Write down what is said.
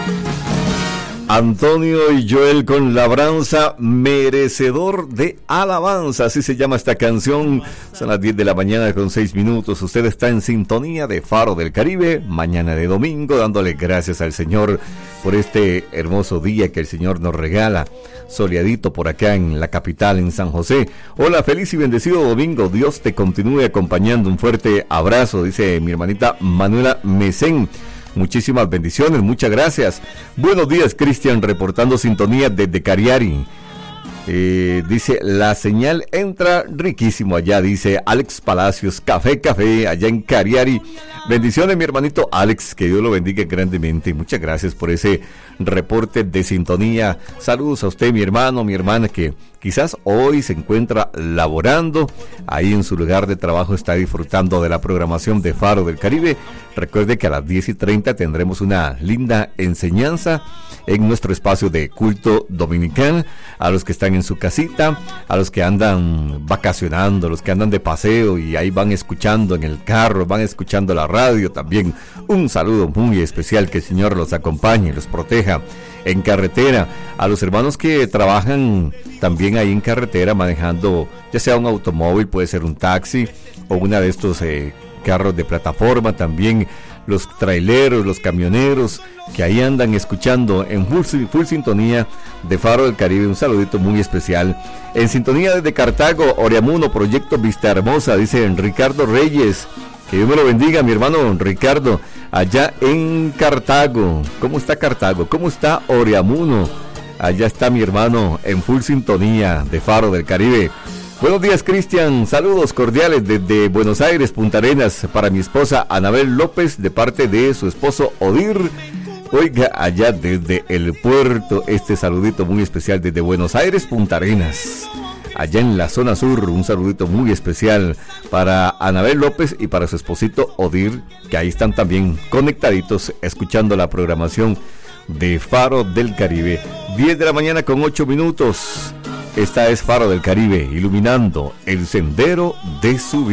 Antonio y Joel con Labranza, merecedor de alabanza, así se llama esta canción. Son las 10 de la mañana con 6 minutos. Usted está en sintonía de Faro del Caribe, mañana de domingo, dándole gracias al Señor por este hermoso día que el Señor nos regala, soleadito por acá en la capital, en San José. Hola, feliz y bendecido domingo, Dios te continúe acompañando. Un fuerte abrazo, dice mi hermanita Manuela Mesén. Muchísimas bendiciones, muchas gracias. Buenos días, Cristian, reportando sintonía desde Cariari. Dice, la señal entra riquísimo allá, dice Alex Palacios, café, allá en Cariari. Bendiciones, mi hermanito Alex, que Dios lo bendiga grandemente. Muchas gracias por ese reporte de sintonía. Saludos a usted, mi hermano, mi hermana, que quizás hoy se encuentra laborando, ahí en su lugar de trabajo está disfrutando de la programación de Faro del Caribe. Recuerde que a las 10:30 tendremos una linda enseñanza en nuestro espacio de culto dominical. A los que están en su casita, a los que andan vacacionando, los que andan de paseo y ahí van escuchando en el carro, van escuchando la radio también. Un saludo muy especial, que el Señor los acompañe y los proteja en carretera. A los hermanos que trabajan también ahí en carretera manejando, ya sea un automóvil, puede ser un taxi o una de estos carros de plataforma, también los traileros, los camioneros que ahí andan escuchando en full sintonía de Faro del Caribe. Un saludito muy especial. En sintonía desde Cartago, Oriamuno, Proyecto Vista Hermosa, dice Ricardo Reyes. Que Dios me lo bendiga, mi hermano Ricardo, allá en Cartago. ¿Cómo está Cartago? ¿Cómo está Oriamuno? Allá está mi hermano en full sintonía de Faro del Caribe. Buenos días, Cristian, saludos cordiales desde Buenos Aires, Punta Arenas, para mi esposa Anabel López, de parte de su esposo Odir. Oiga, allá desde el puerto, este saludito muy especial desde Buenos Aires, Punta Arenas, allá en la zona sur. Un saludito muy especial para Anabel López y para su esposito Odir, que ahí están también conectaditos, escuchando la programación de Faro del Caribe. 10 de la mañana con 8 minutos. Esta es Faro del Caribe, iluminando el sendero de su vida.